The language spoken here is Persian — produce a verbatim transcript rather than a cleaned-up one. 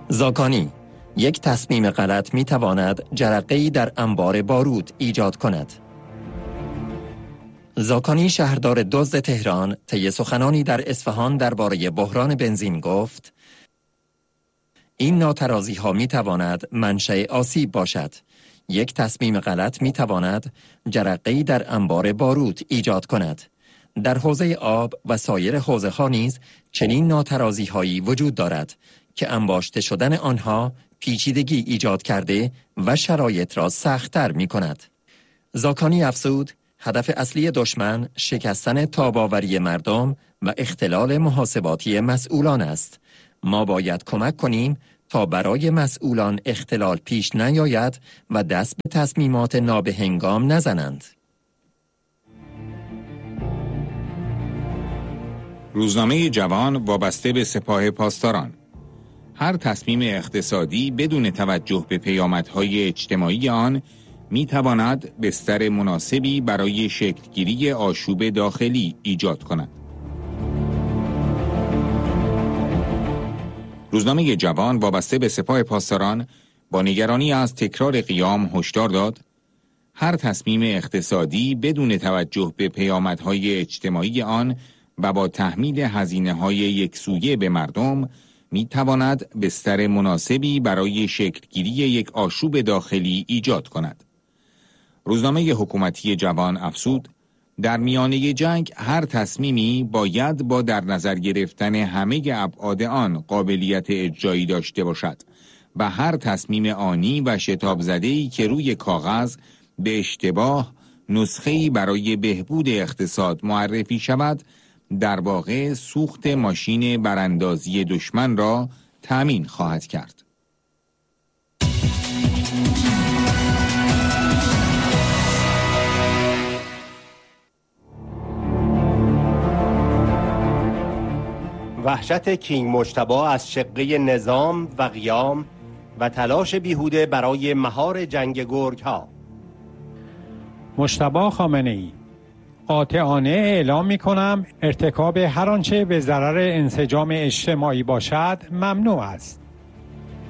زاکانی: یک تصمیم غلط می تواند جرقه‌ای در انبار بارود ایجاد کند. زاکانی شهردار دزد تهران طی سخنانی در اصفهان درباره بحران بنزین گفت: این ناترازی ها می تواند منشأ آسیب باشد. یک تصمیم غلط می تواند جرقه‌ای در انبار بارود ایجاد کند. در حوزه آب و سایر حوزه ها نیز چنین ناترازی هایی وجود دارد که انباشته شدن آنها پیچیدگی ایجاد کرده و شرایط را سخت‌تر می کند. زاکانی افزود: هدف اصلی دشمن شکستن تاب‌آوری مردم و اختلال محاسباتی مسئولان است. ما باید کمک کنیم تا برای مسئولان اختلال پیش نیاید و دست به تصمیمات نابهنگام نزنند. روزنامه جوان وابسته به سپاه پاسداران: هر تصمیم اقتصادی بدون توجه به پیامدهای اجتماعی آن می تواند بستر مناسبی برای شکلگیری آشوب داخلی ایجاد کند. روزنامه جوان وابسته به سپاه پاسداران با نگرانی از تکرار قیام هشدار داد: هر تصمیم اقتصادی بدون توجه به پیامدهای اجتماعی آن و با تحمیل هزینه‌های یکسویه به مردم می تواند بستر مناسبی برای شکلگیری یک آشوب داخلی ایجاد کند. روزنامه حکومتی جوان افزود: در میانه جنگ هر تصمیمی باید با در نظر گرفتن همه ابعاد آن قابلیت اجرایی داشته باشد و هر تصمیم آنی و شتاب زده‌ای که روی کاغذ به اشتباه نسخه‌ای برای بهبود اقتصاد معرفی شود در واقع سوخت ماشین براندازی دشمن را تأمین خواهد کرد. وحشت کینگ مجتبی از شقه نظام و قیام و تلاش بیهوده برای مهار جنگ گرگ ها. مجتبی خامنه‌ای: قاطعانه اعلام می کنم ارتکاب هر آنچه به ضرر انسجام اجتماعی باشد ممنوع است.